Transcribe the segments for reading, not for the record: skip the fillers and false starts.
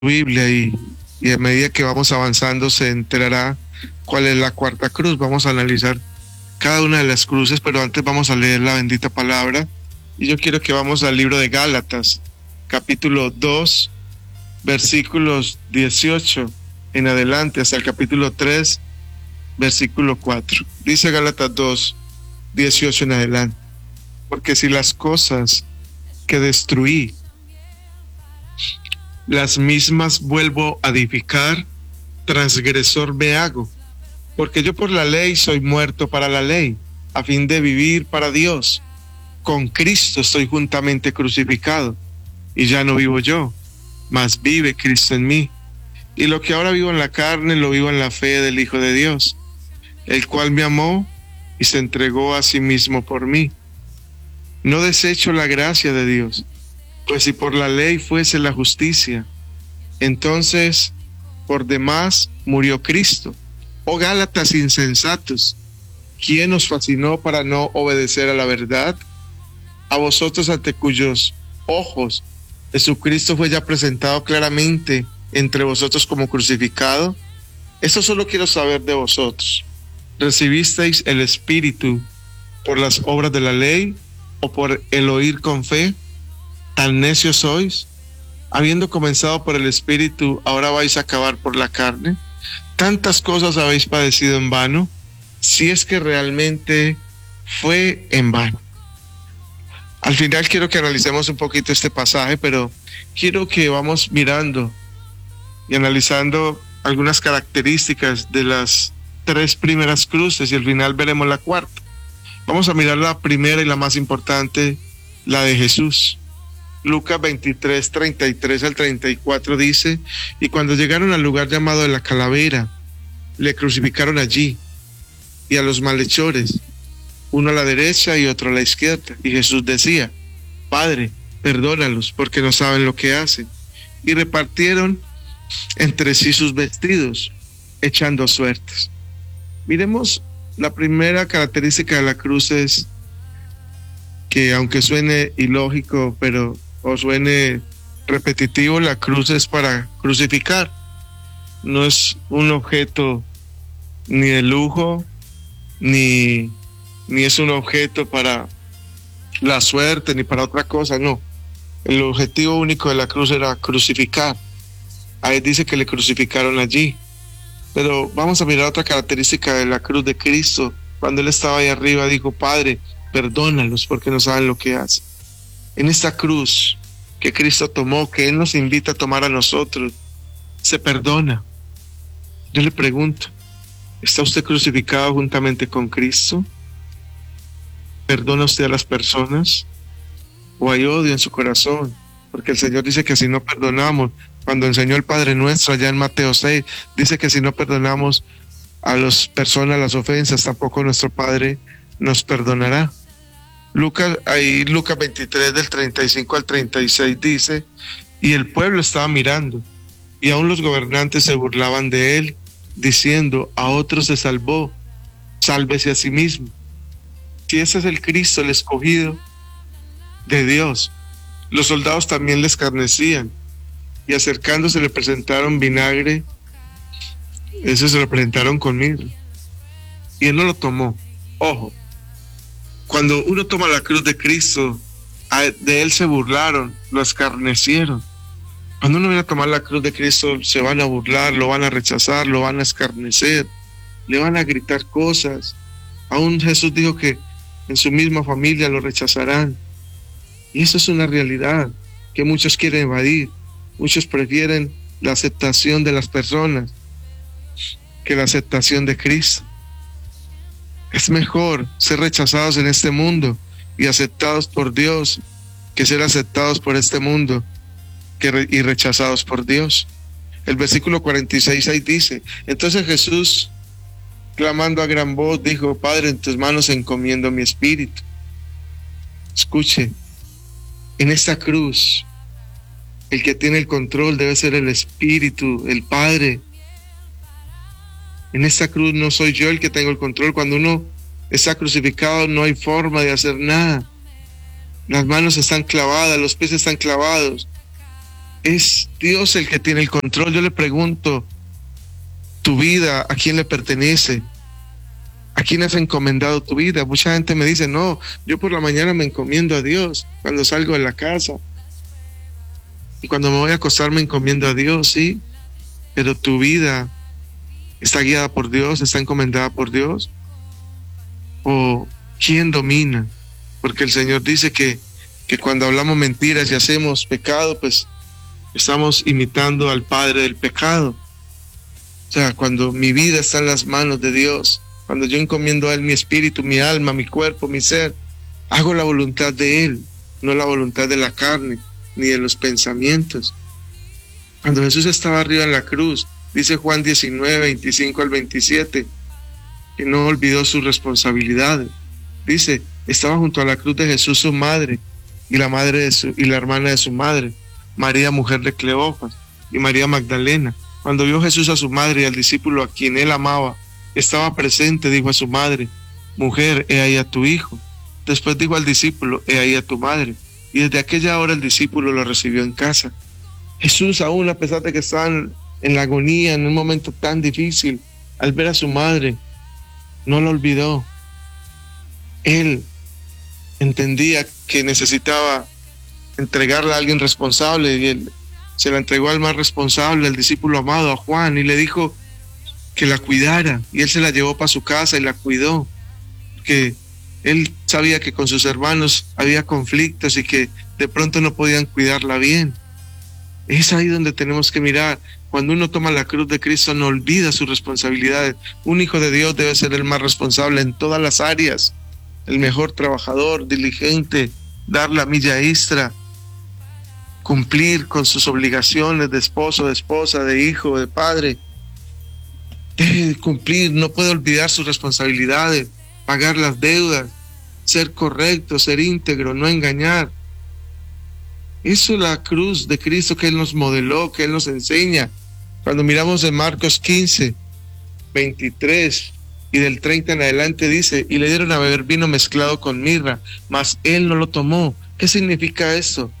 Biblia y a medida que vamos avanzando se enterará cuál es la cuarta cruz. Vamos a analizar cada una de las cruces, pero antes vamos a leer la bendita palabra. Y yo quiero que vamos al libro de Gálatas, capítulo 2, versículos 18 en adelante, hasta el capítulo 3, versículo 4. Dice Gálatas 2, 18 en adelante. Porque si las cosas que destruí, las mismas vuelvo a edificar, transgresor me hago, porque yo por la ley soy muerto para la ley, a fin de vivir para Dios. Con Cristo estoy juntamente crucificado, y ya no vivo yo, mas vive Cristo en mí. Y lo que ahora vivo en la carne, lo vivo en la fe del Hijo de Dios, el cual me amó y se entregó a sí mismo por mí. No desecho la gracia de Dios, pues si por la ley fuese la justicia, entonces por demás murió Cristo. Oh Gálatas insensatos, ¿quién os fascinó para no obedecer a la verdad? A vosotros ante cuyos ojos Jesucristo fue ya presentado claramente entre vosotros como crucificado. Esto solo quiero saber de vosotros. ¿Recibisteis el Espíritu por las obras de la ley o por el oír con fe? ¿Tan necios sois? Habiendo comenzado por el Espíritu, ¿ahora vais a acabar por la carne? ¿Tantas cosas habéis padecido en vano? Si es que realmente fue en vano. Al final quiero que analicemos un poquito este pasaje, pero quiero que vamos mirando y analizando algunas características de las tres primeras cruces y al final veremos la cuarta. Vamos a mirar la primera y la más importante, la de Jesús. Lucas 23, 33 al 34 dice: y cuando llegaron al lugar llamado de la Calavera, le crucificaron allí, y a los malhechores, uno a la derecha y otro a la izquierda. Y Jesús decía: Padre, perdónalos, porque no saben lo que hacen. Y repartieron entre sí sus vestidos, echando suertes. Miremos, la primera característica de la cruz es que, aunque suene ilógico, o suene repetitivo, la cruz es para crucificar. No es un objeto ni de lujo, ni es un objeto para la suerte, ni para otra cosa, no. El objetivo único de la cruz era crucificar. Ahí dice que le crucificaron allí. Pero vamos a mirar otra característica de la cruz de Cristo. Cuando Él estaba ahí arriba, dijo: Padre, perdónalos, porque no saben lo que hacen. En esta cruz que Cristo tomó, que Él nos invita a tomar a nosotros, se perdona. Yo le pregunto: ¿está usted crucificado juntamente con Cristo? ¿Perdona usted a las personas? ¿O hay odio en su corazón? Porque el Señor dice que si no perdonamos, cuando enseñó el Padre Nuestro allá en Mateo 6, dice que si no perdonamos a las personas las ofensas, tampoco nuestro Padre nos perdonará. Lucas 23 del 35 al 36 dice: y el pueblo estaba mirando, y aún los gobernantes se burlaban de él, diciendo: a otros se salvó, sálvese a sí mismo. Si ese es el Cristo, el escogido de Dios. Los soldados también le escarnecían, y acercándose le presentaron vinagre, eso se lo presentaron con mirra, y él no lo tomó. Ojo, cuando uno toma la cruz de Cristo, de él se burlaron, lo escarnecieron. Cuando uno viene a tomar la cruz de Cristo, se van a burlar, lo van a rechazar, lo van a escarnecer, le van a gritar cosas. Aún Jesús dijo que en su misma familia lo rechazarán. Y eso es una realidad que muchos quieren evadir. Muchos prefieren la aceptación de las personas que la aceptación de Cristo. Es mejor ser rechazados en este mundo y aceptados por Dios que ser aceptados por este mundo y rechazados por Dios. El versículo 46 ahí dice: entonces Jesús, clamando a gran voz, dijo: Padre, en tus manos encomiendo mi espíritu. Escuche, en esta cruz el que tiene el control debe ser el Espíritu, el Padre. En esta cruz no soy yo el que tengo el control. Cuando uno está crucificado no hay forma de hacer nada. Las manos están clavadas, los pies están clavados. Es Dios el que tiene el control. Yo le pregunto, ¿tu vida a quién le pertenece? ¿A quién has encomendado tu vida? Mucha gente me dice, no, yo por la mañana me encomiendo a Dios cuando salgo de la casa. Y cuando me voy a acostar me encomiendo a Dios, sí. Pero tu vida está guiada por Dios, está encomendada por Dios. ¿O quién domina? Porque el Señor dice que cuando hablamos mentiras y hacemos pecado, pues estamos imitando al padre del pecado. O sea, cuando mi vida está en las manos de Dios, cuando yo encomiendo a Él mi espíritu, mi alma, mi cuerpo, mi ser, hago la voluntad de Él, no la voluntad de la carne, ni de los pensamientos. Cuando Jesús estaba arriba en la cruz, dice Juan 19, 25 al 27, que no olvidó sus responsabilidades. Dice, estaba junto a la cruz de Jesús su madre, y la hermana de su madre, María, mujer de Cleofas, y María Magdalena. Cuando vio Jesús a su madre y al discípulo a quien él amaba, estaba presente, dijo a su madre, mujer, he ahí a tu hijo. Después dijo al discípulo, he ahí a tu madre. Y desde aquella hora el discípulo lo recibió en casa. Jesús, aún a pesar de que estaban en la agonía, en un momento tan difícil, al ver a su madre, no la olvidó. Él entendía que necesitaba entregarla a alguien responsable y él se la entregó al más responsable, al discípulo amado, a Juan, y le dijo que la cuidara, y él se la llevó para su casa y la cuidó, que él sabía que con sus hermanos había conflictos y que de pronto no podían cuidarla bien. Es ahí donde tenemos que mirar. Cuando uno toma la cruz de Cristo, no olvida sus responsabilidades. Un hijo de Dios debe ser el más responsable en todas las áreas, el mejor trabajador, diligente, dar la milla extra, cumplir con sus obligaciones de esposo, de esposa, de hijo, de padre. Debe cumplir, no puede olvidar sus responsabilidades, pagar las deudas, ser correcto, ser íntegro, no engañar. Eso es la cruz de Cristo que Él nos modeló, que Él nos enseña. Cuando miramos en Marcos 15, 23 y del 30 en adelante dice, y le dieron a beber vino mezclado con mirra, mas Él no lo tomó. ¿Qué significa esto?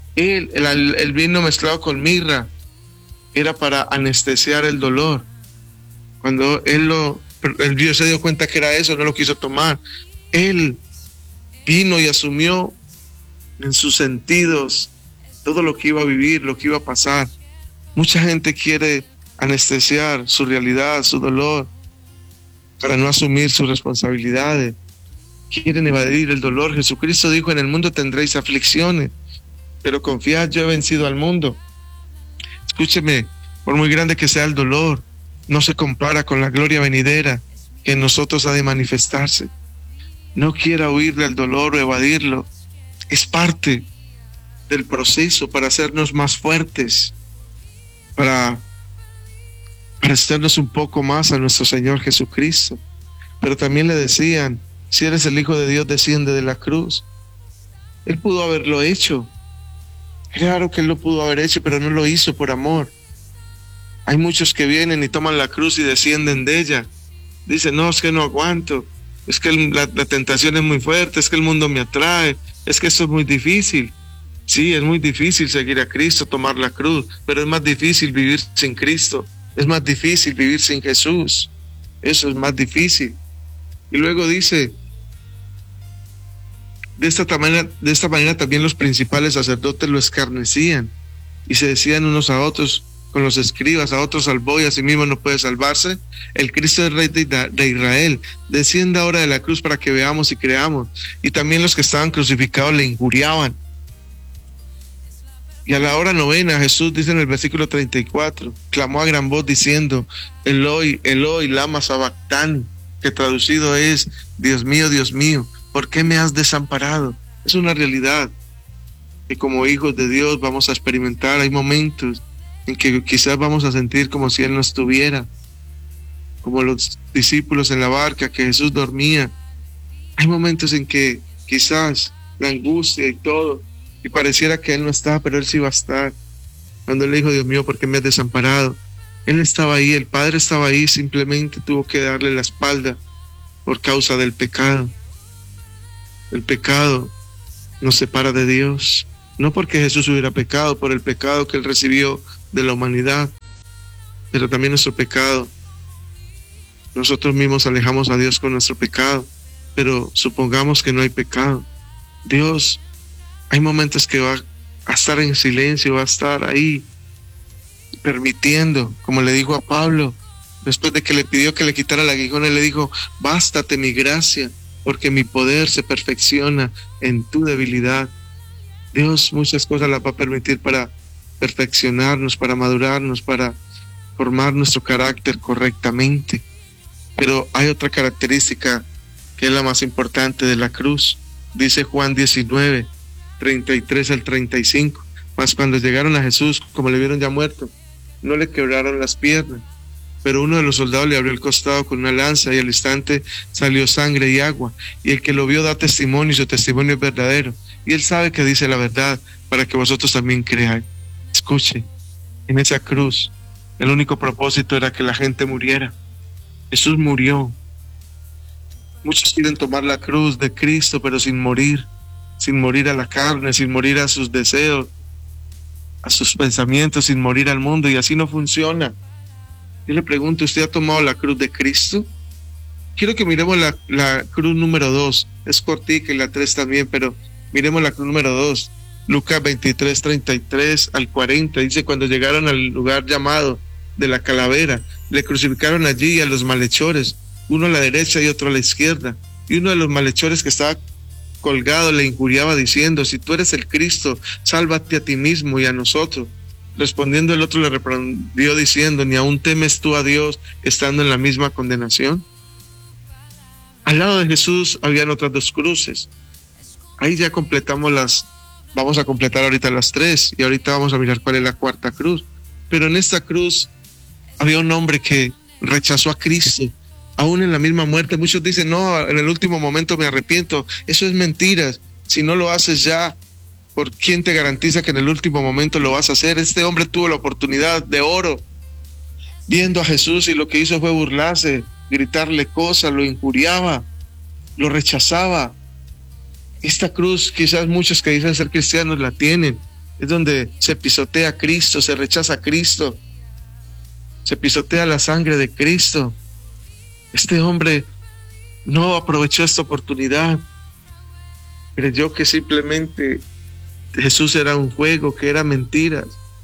El vino mezclado con mirra era para anestesiar el dolor. Cuando el Dios se dio cuenta que era eso, no lo quiso tomar. Él vino y asumió en sus sentidos todo lo que iba a vivir, lo que iba a pasar. Mucha gente quiere anestesiar su realidad, su dolor, para no asumir sus responsabilidades. Quieren evadir el dolor. Jesucristo dijo, en el mundo tendréis aflicciones, pero confiad, yo he vencido al mundo. Escúcheme, por muy grande que sea el dolor, no se compara con la gloria venidera que en nosotros ha de manifestarse. No quiera huirle al dolor o evadirlo. Es parte del proceso para hacernos más fuertes, para parecernos un poco más a nuestro Señor Jesucristo. Pero también le decían, si eres el Hijo de Dios, desciende de la cruz. Él pudo haberlo hecho. Claro que Él lo pudo haber hecho, pero no lo hizo por amor. Hay muchos que vienen y toman la cruz y descienden de ella. Dicen, no, es que no aguanto. Es que la tentación es muy fuerte, es que el mundo me atrae, es que esto es muy difícil. Sí, es muy difícil seguir a Cristo, tomar la cruz, pero es más difícil vivir sin Cristo, es más difícil vivir sin Jesús. Eso es más difícil. Y luego dice, de esta manera también los principales sacerdotes lo escarnecían y se decían unos a otros, con los escribas, a otros salvó y a sí mismo no puede salvarse. El Cristo es Rey de Israel, descienda ahora de la cruz para que veamos y creamos. Y también los que estaban crucificados le injuriaban. Y a la hora novena, Jesús dice en el versículo 34, clamó a gran voz diciendo, Eloi, Eloi, lama sabactani, que traducido es, Dios mío, ¿por qué me has desamparado? Es una realidad que como hijos de Dios vamos a experimentar. Hay momentos en que quizás vamos a sentir como si Él no estuviera, como los discípulos en la barca, que Jesús dormía. Hay momentos en que quizás la angustia y todo, y pareciera que Él no está, pero Él sí va a estar. Cuando Él dijo, Dios mío, ¿por qué me has desamparado? Él estaba ahí, el Padre estaba ahí, simplemente tuvo que darle la espalda por causa del pecado. El pecado nos separa de Dios. No porque Jesús hubiera pecado, por el pecado que él recibió de la humanidad, pero también nuestro pecado. Nosotros mismos alejamos a Dios con nuestro pecado, pero supongamos que no hay pecado. Dios, hay momentos que va a estar en silencio, va a estar ahí permitiendo, como le dijo a Pablo, después de que le pidió que le quitara el aguijón, él le dijo: bástate mi gracia, porque mi poder se perfecciona en tu debilidad. Dios muchas cosas las va a permitir para perfeccionarnos, para madurarnos, para formar nuestro carácter correctamente. Pero hay otra característica que es la más importante de la cruz. Dice Juan 19, 33 al 35. Mas cuando llegaron a Jesús, como le vieron ya muerto, no le quebraron las piernas, pero uno de los soldados le abrió el costado con una lanza, y al instante salió sangre y agua. Y el que lo vio da testimonio, y su testimonio es verdadero. Y él sabe que dice la verdad, para que vosotros también creáis. Escuche, en esa cruz, el único propósito era que la gente muriera. Jesús murió. Muchos quieren tomar la cruz de Cristo, pero sin morir a la carne, sin morir a sus deseos, a sus pensamientos, sin morir al mundo, y así no funciona. Yo le pregunto, ¿usted ha tomado la cruz de Cristo? Quiero que miremos la cruz número 2, es cortica, y la 3 también, pero miremos la cruz número 2, Lucas 23, 33 al 40, dice: cuando llegaron al lugar llamado de la calavera, le crucificaron allí a los malhechores, uno a la derecha y otro a la izquierda, y uno de los malhechores que estaba colgado le injuriaba diciendo: si tú eres el Cristo, sálvate a ti mismo y a nosotros. Respondiendo el otro le reprendió diciendo: ¿ni aún temes tú a Dios estando en la misma condenación? Al lado de Jesús habían otras 2 cruces. Ahí ya completamos vamos a completar ahorita las 3, y ahorita vamos a mirar cuál es la 4ª cruz. Pero en esta cruz había un hombre que rechazó a Cristo, aún en la misma muerte. Muchos dicen: no, en el último momento me arrepiento. Eso es mentira. Si no lo haces ya, ¿por quién te garantiza que en el último momento lo vas a hacer? Este hombre tuvo la oportunidad de oro, viendo a Jesús, y lo que hizo fue burlarse, gritarle cosas, lo injuriaba, lo rechazaba. Esta cruz, quizás muchos que dicen ser cristianos la tienen. Es donde se pisotea a Cristo, se rechaza a Cristo, se pisotea la sangre de Cristo. Este hombre no aprovechó esta oportunidad. Creyó que simplemente Jesús era un juego, que era mentiras.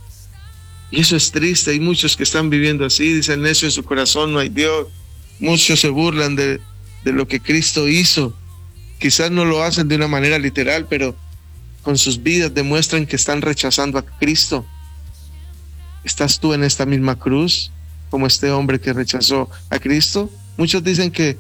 Y eso es triste. Hay muchos que están viviendo así, dicen: necio en su corazón, no hay Dios. Muchos se burlan de lo que Cristo hizo. Quizás no lo hacen de una manera literal, pero con sus vidas demuestran que están rechazando a Cristo. ¿Estás tú en esta misma cruz como este hombre que rechazó a Cristo? Muchos dicen que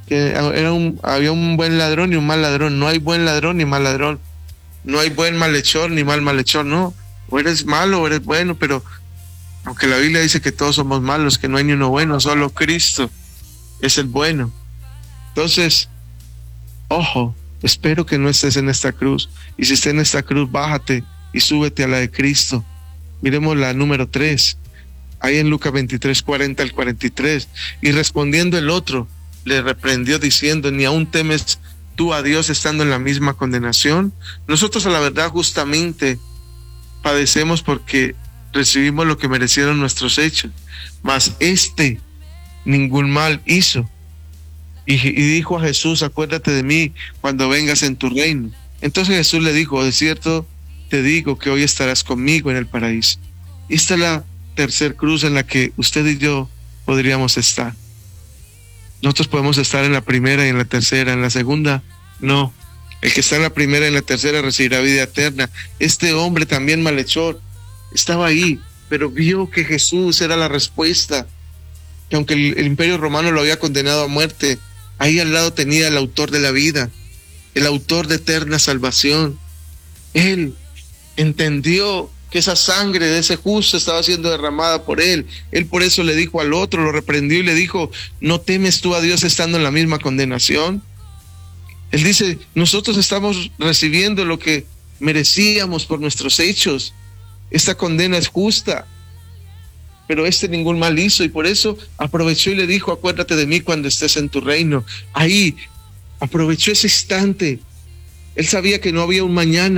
había un buen ladrón y un mal ladrón. No hay buen ladrón ni mal ladrón. No hay buen malhechor ni mal malhechor, no. O eres malo o eres bueno, pero aunque la Biblia dice que todos somos malos, que no hay ni uno bueno, solo Cristo es el bueno. Entonces, ojo, espero que no estés en esta cruz. Y si estés en esta cruz, bájate y súbete a la de Cristo. Miremos la número 3, ahí en Lucas 23, 40 al 43. Y respondiendo el otro, le reprendió diciendo: ¿ni aún temes tú a Dios estando en la misma condenación? Nosotros, a la verdad, justamente padecemos porque recibimos lo que merecieron nuestros hechos, mas ningún mal hizo. Y dijo a Jesús: acuérdate de mí cuando vengas en tu reino. Entonces Jesús le dijo: de cierto te digo que hoy estarás conmigo en el paraíso. Y esta es la 3ª cruz en la que usted y yo podríamos estar. Nosotros podemos estar en la primera y en la tercera. En la segunda, no. El que está en la primera y en la tercera recibirá vida eterna. Este hombre también malhechor estaba ahí, pero vio que Jesús era la respuesta. Que aunque el Imperio Romano lo había condenado a muerte, ahí al lado tenía el autor de la vida, el autor de eterna salvación. Él entendió que esa sangre de ese justo estaba siendo derramada por él. Él por eso le dijo al otro, lo reprendió y le dijo: ¿no temes tú a Dios estando en la misma condenación? Él dice: nosotros estamos recibiendo lo que merecíamos por nuestros hechos. Esta condena es justa, pero ningún mal hizo, y por eso aprovechó y le dijo: acuérdate de mí cuando estés en tu reino. Ahí aprovechó ese instante. Él sabía que no había un mañana.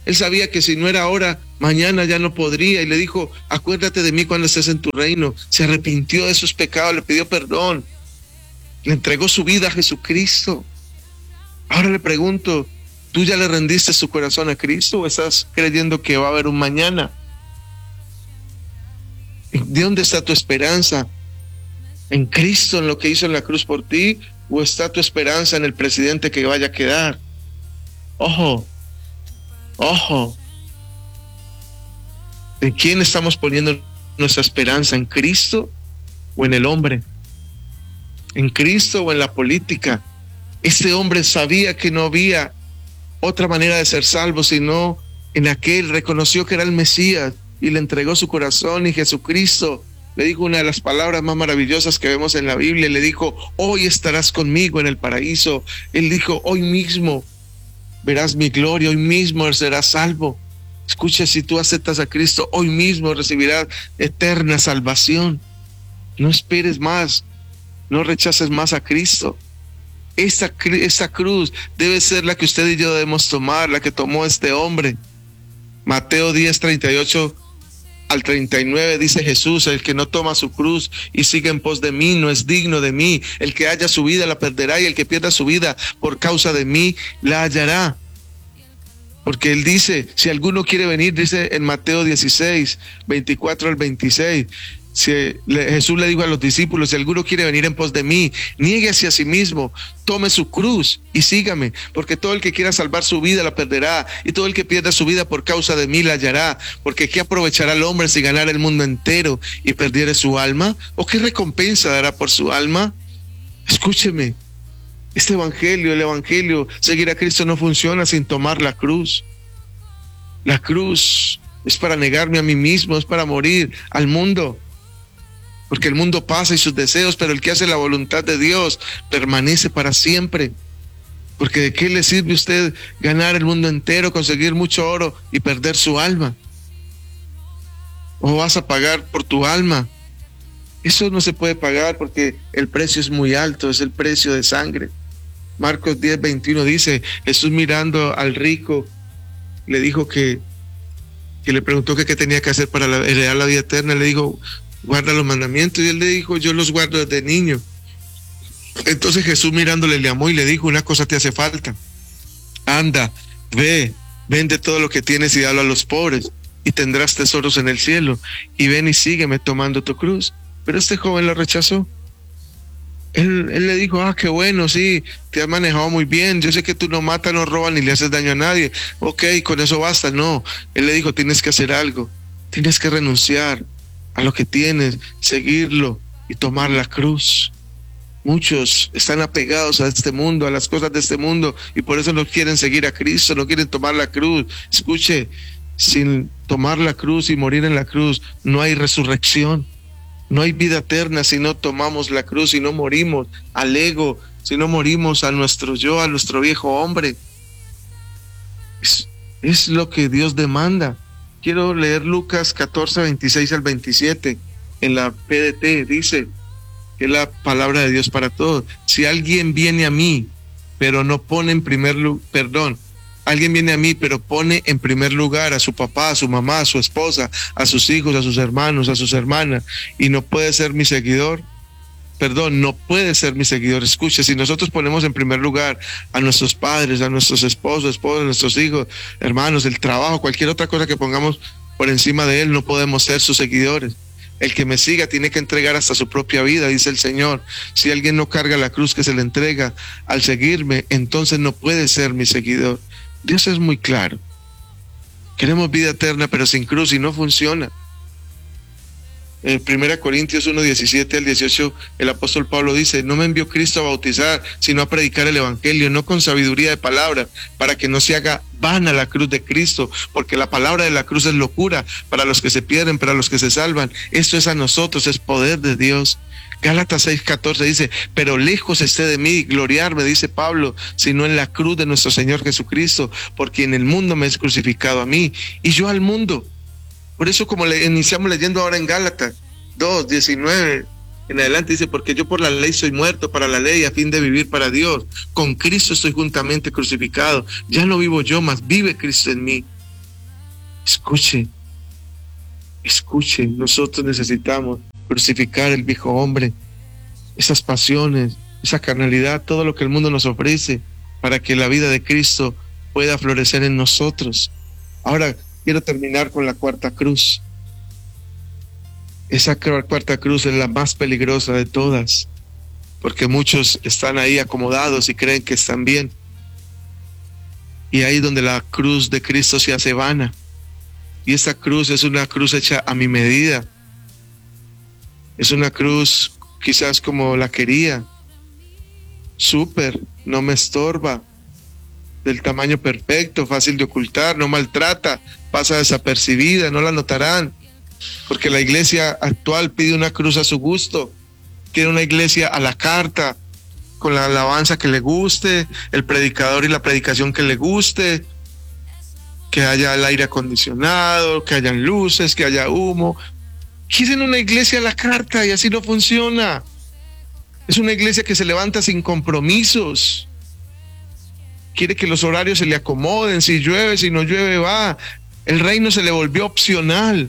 Él sabía que si no era ahora, mañana ya no podría, y le dijo, acuérdate de mí cuando estés en tu reino. Se arrepintió de sus pecados, le pidió perdón, le entregó su vida a Jesucristo. Ahora le pregunto, ¿tú ya le rendiste su corazón a Cristo o estás creyendo que va a haber un mañana? ¿De dónde está tu esperanza? ¿En Cristo, en lo que hizo en la cruz por ti? ¿O está tu esperanza en el presidente que vaya a quedar? Ojo, ojo. ¿En quién estamos poniendo nuestra esperanza? ¿En Cristo o en el hombre? ¿En Cristo o en la política? Este hombre sabía que no había otra manera de ser salvo sino en aquel. Reconoció que era el Mesías y le entregó su corazón, y Jesucristo le dijo una de las palabras más maravillosas que vemos en la Biblia. Le dijo, hoy estarás conmigo en el paraíso. Él dijo, hoy mismo verás mi gloria, hoy mismo serás salvo. Escucha, si tú aceptas a Cristo, hoy mismo recibirás eterna salvación. No esperes más, no rechaces más a Cristo. Esta cruz debe ser la que usted y yo debemos tomar, la que tomó este hombre. Mateo 10, 38 al 39 dice Jesús, el que no toma su cruz y sigue en pos de mí no es digno de mí. El que haya su vida la perderá, y el que pierda su vida por causa de mí la hallará. Porque él dice, si alguno quiere venir, dice en Mateo 16, 24 al 26, Jesús le dijo a los discípulos, si alguno quiere venir en pos de mí, niéguese a sí mismo, tome su cruz y sígame, porque todo el que quiera salvar su vida la perderá, y todo el que pierda su vida por causa de mí la hallará. Porque ¿qué aprovechará el hombre si ganara el mundo entero y perdiere su alma? ¿O qué recompensa dará por su alma? Escúcheme, el evangelio, seguir a Cristo no funciona sin tomar la cruz. La cruz es para negarme a mí mismo, es para morir al mundo. Porque el mundo pasa y sus deseos, pero el que hace la voluntad de Dios permanece para siempre. Porque ¿de qué le sirve a usted ganar el mundo entero, conseguir mucho oro y perder su alma? ¿O vas a pagar por tu alma? Eso no se puede pagar porque el precio es muy alto, es el precio de sangre. Marcos 10, 21 dice, Jesús mirando al rico, le dijo que le preguntó que qué tenía que hacer para heredar la vida eterna. Le dijo, guarda los mandamientos, y él le dijo, yo los guardo desde niño. Entonces Jesús mirándole le amó y le dijo, una cosa te hace falta, anda, vende todo lo que tienes y dalo a los pobres, y tendrás tesoros en el cielo, y ven y sígueme tomando tu cruz. Pero este joven lo rechazó. Él le dijo, qué bueno, sí, te has manejado muy bien, yo sé que tú no matas, no robas ni le haces daño a nadie, ok, con eso basta. No, él le dijo, tienes que hacer algo, tienes que renunciar a lo que tienes, seguirlo y tomar la cruz. Muchos están apegados a este mundo, a las cosas de este mundo, y por eso no quieren seguir a Cristo, no quieren tomar la cruz. Escuche, sin tomar la cruz y morir en la cruz no hay resurrección. No hay vida eterna si no tomamos la cruz, si no morimos al ego, si no morimos a nuestro yo, a nuestro viejo hombre. Es lo que Dios demanda. Quiero leer Lucas 14, 26 al 27 en la PDT. Dice que es la palabra de Dios para todos. Si alguien viene a mí, pero no pone en primer lugar, alguien viene a mí, pero pone en primer lugar a su papá, a su mamá, a su esposa, a sus hijos, a sus hermanos, a sus hermanas, y no puede ser mi seguidor. No puede ser mi seguidor. Escuche, si nosotros ponemos en primer lugar a nuestros padres, a nuestros esposos, nuestros hijos, hermanos, el trabajo, cualquier otra cosa que pongamos por encima de él, no podemos ser sus seguidores. El que me siga tiene que entregar hasta su propia vida, dice el Señor. Si alguien no carga la cruz que se le entrega al seguirme, entonces no puede ser mi seguidor. Dios es muy claro. Queremos vida eterna, pero sin cruz, y no funciona. En 1 Corintios 1, 17 al 18, el apóstol Pablo dice, no me envió Cristo a bautizar, sino a predicar el evangelio, no con sabiduría de palabra, para que no se haga vana la cruz de Cristo, porque la palabra de la cruz es locura para los que se pierden, para los que se salvan. Esto es a nosotros, es poder de Dios. Gálatas 6:14 dice, pero lejos esté de mí gloriarme, dice Pablo, sino en la cruz de nuestro Señor Jesucristo, por quien el mundo me es crucificado a mí y yo al mundo. Por eso, como iniciamos leyendo ahora en Gálatas 2:19 en adelante, dice, porque yo por la ley soy muerto para la ley a fin de vivir para Dios. Con Cristo estoy juntamente crucificado. Ya no vivo yo, mas vive Cristo en mí. Escuche, escuche, nosotros necesitamos crucificar el viejo hombre, esas pasiones, esa carnalidad, todo lo que el mundo nos ofrece para que la vida de Cristo pueda florecer en nosotros. Ahora quiero terminar con la cuarta cruz. Esa cuarta cruz es la más peligrosa de todas, porque muchos están ahí acomodados y creen que están bien. Y ahí donde la cruz de Cristo se hace vana. Y esta cruz es una cruz hecha a mi medida. Es una cruz quizás como la quería. Súper, no me estorba. Del tamaño perfecto, fácil de ocultar, no maltrata, pasa desapercibida, no la notarán. Porque la iglesia actual pide una cruz a su gusto. Quiere una iglesia a la carta, con la alabanza que le guste, el predicador y la predicación que le guste, que haya el aire acondicionado, que hayan luces, que haya humo. Quieren una iglesia a la carta y así no funciona. Es una iglesia que se levanta sin compromisos. Quiere que los horarios se le acomoden, si llueve, si no llueve, va. El reino se le volvió opcional.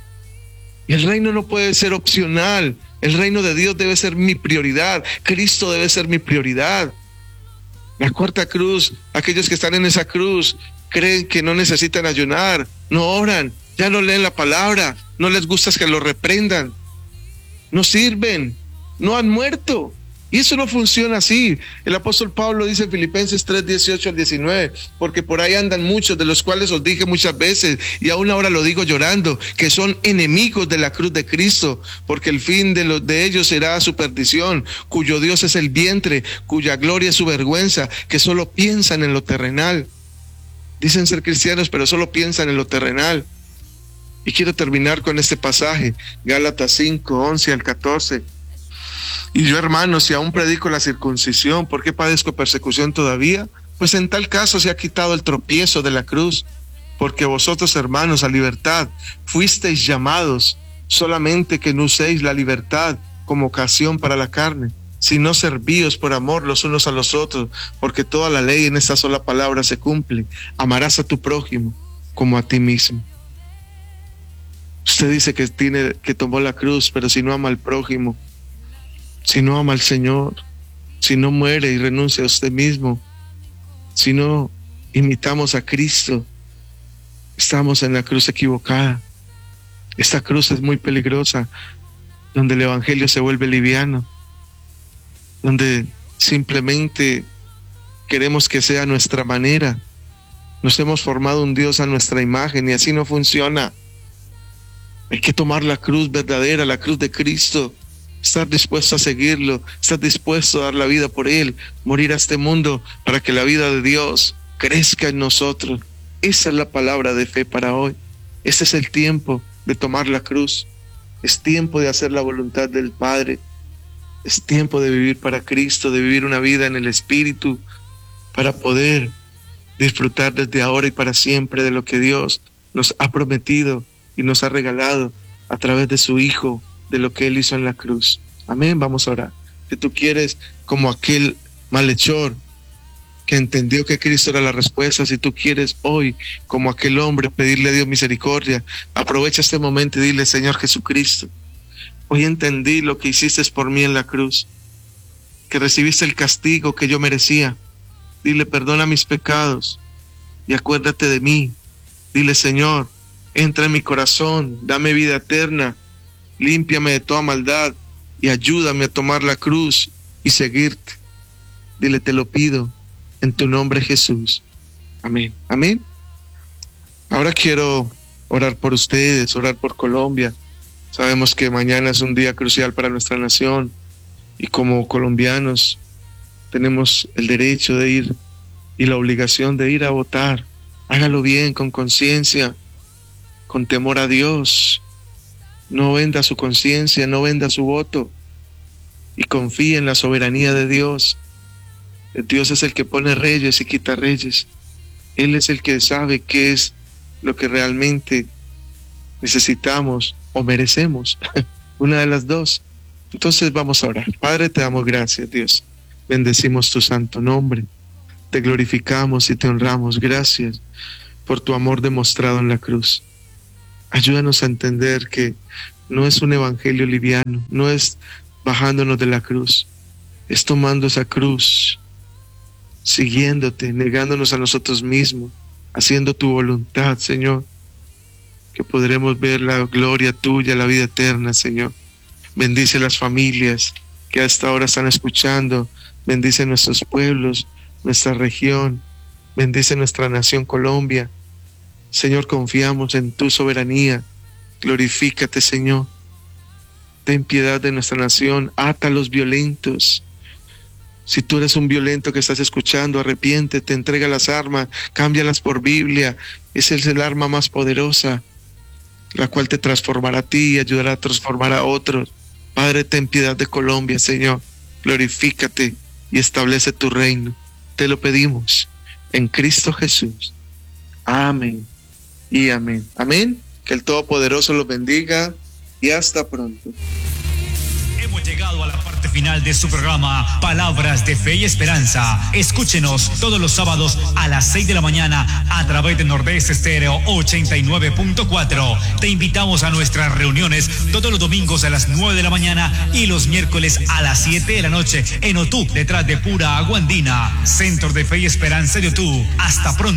Y el reino no puede ser opcional. El reino de Dios debe ser mi prioridad. Cristo debe ser mi prioridad. La cuarta cruz, aquellos que están en esa cruz creen que no necesitan ayunar, no oran, ya no leen la palabra, no les gusta que lo reprendan, no sirven, no han muerto. Y eso no funciona así. El apóstol Pablo dice en Filipenses 3, 18 al 19, porque por ahí andan muchos, de los cuales os dije muchas veces, y aún ahora lo digo llorando, que son enemigos de la cruz de Cristo, porque el fin de ellos será su perdición, cuyo Dios es el vientre, cuya gloria es su vergüenza, que solo piensan en lo terrenal. Dicen ser cristianos, pero solo piensan en lo terrenal. Y quiero terminar con este pasaje, Gálatas 5, 11 al 14. Y yo, hermanos, si aún predico la circuncisión, ¿por qué padezco persecución todavía? Pues en tal caso se ha quitado el tropiezo de la cruz, porque vosotros, hermanos, a libertad fuisteis llamados, solamente que no uséis la libertad como ocasión para la carne, sino servíos por amor los unos a los otros, porque toda la ley en esta sola palabra se cumple: amarás a tu prójimo como a ti mismo. Usted dice que tomó la cruz, pero si no ama al prójimo, si no ama al Señor, si no muere y renuncia a usted mismo, si no imitamos a Cristo, estamos en la cruz equivocada. Esta cruz es muy peligrosa, donde el evangelio se vuelve liviano, donde simplemente queremos que sea nuestra manera. Nos hemos formado un Dios a nuestra imagen y así no funciona. Hay que tomar la cruz verdadera, la cruz de Cristo, estar dispuesto a seguirlo, estar dispuesto a dar la vida por Él, morir a este mundo para que la vida de Dios crezca en nosotros. Esa es la palabra de fe para hoy. Ese es el tiempo de tomar la cruz. Es tiempo de hacer la voluntad del Padre. Es tiempo de vivir para Cristo, de vivir una vida en el Espíritu, para poder disfrutar desde ahora y para siempre de lo que Dios nos ha prometido y nos ha regalado a través de su Hijo, de lo que Él hizo en la cruz. Amén. Vamos a orar. Si tú quieres, como aquel malhechor que entendió que Cristo era la respuesta, si tú quieres hoy, como aquel hombre, pedirle a Dios misericordia, aprovecha este momento y dile: Señor Jesucristo, hoy entendí lo que hiciste por mí en la cruz, que recibiste el castigo que yo merecía. Dile: perdona mis pecados y acuérdate de mí. Dile: Señor, entra en mi corazón, dame vida eterna, límpiame de toda maldad y ayúdame a tomar la cruz y seguirte. Dile: te lo pido en tu nombre, Jesús. Amén. Amén. Ahora quiero orar por ustedes, orar por Colombia. Sabemos que mañana es un día crucial para nuestra nación y como colombianos tenemos el derecho de ir y la obligación de ir a votar. Hágalo bien, con conciencia, con temor a Dios. No venda su conciencia, no venda su voto y confíe en la soberanía de Dios. Dios es el que pone reyes y quita reyes. Él es el que sabe qué es lo que realmente necesitamos o merecemos. Una de las dos. Entonces vamos a orar. Padre, te damos gracias, Dios. Bendecimos tu santo nombre. Te glorificamos y te honramos. Gracias por tu amor demostrado en la cruz. Ayúdanos a entender que no es un evangelio liviano, no es bajándonos de la cruz, es tomando esa cruz, siguiéndote, negándonos a nosotros mismos, haciendo tu voluntad, Señor, que podremos ver la gloria tuya, la vida eterna, Señor. Bendice las familias que hasta ahora están escuchando, bendice nuestros pueblos, nuestra región, bendice nuestra nación Colombia. Señor, confiamos en tu soberanía, glorifícate, Señor. Ten piedad de nuestra nación, ata a los violentos. Si tú eres un violento que estás escuchando, arrepiéntete, entrega las armas, cámbialas por Biblia. Esa es el arma más poderosa, la cual te transformará a ti y ayudará a transformar a otros. Padre, ten piedad de Colombia, Señor. Glorifícate y establece tu reino. Te lo pedimos en Cristo Jesús. Amén y amén. Amén. Que el Todopoderoso los bendiga y hasta pronto. Hemos llegado a la parte final de su programa Palabras de Fe y Esperanza. Escúchenos todos los sábados a las 6 de la mañana a través de Nordeste Estéreo 89.4. Te invitamos a nuestras reuniones todos los domingos a las 9 de la mañana y los miércoles a las 7 de la noche en Otú, detrás de Pura Agua Andina. Centro de Fe y Esperanza de Otú. Hasta pronto.